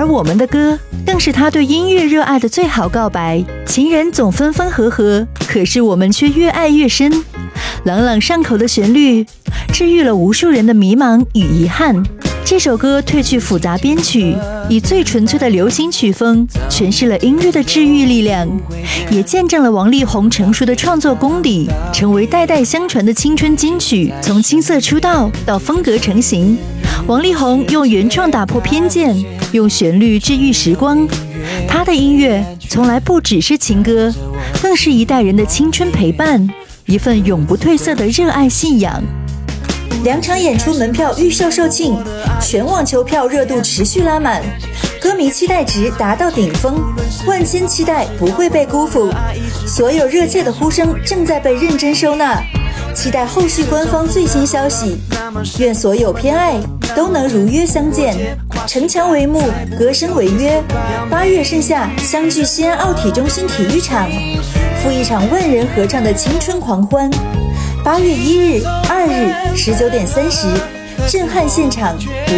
我们的歌，更是他对音乐热爱的最好告白。情人总分分合合，可是我们却越爱越深。朗朗上口的旋律，治愈了无数人的迷茫与遗憾。这首歌褪去复杂编曲，以最纯粹的流行曲风诠释了音乐的治愈力量，也见证了王力宏成熟的创作功底，成为代代相传的青春金曲。从青涩出道到风格成型，王力宏用原创打破偏见，用旋律治愈时光。他的音乐从来不只是情歌，更是一代人的青春陪伴，一份永不褪色的热爱信仰。2场演出门票预售售罄，全网球票热度持续拉满，歌迷期待值达到顶峰，万千期待不会被辜负，所有热切的呼声正在被认真收纳，期待后续官方最新消息。愿所有偏爱都能如约相见。城墙为幕，歌声为约，8月盛夏相聚西安奥体中心体育场，赴一场万人合唱的青春狂欢。8月1日、2日19点30，震撼现场。